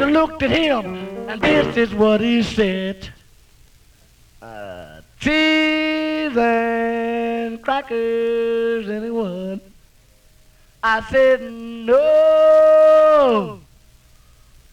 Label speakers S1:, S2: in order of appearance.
S1: looked at him, and this is what he said. Cheese and crackers, anyone? I said, no.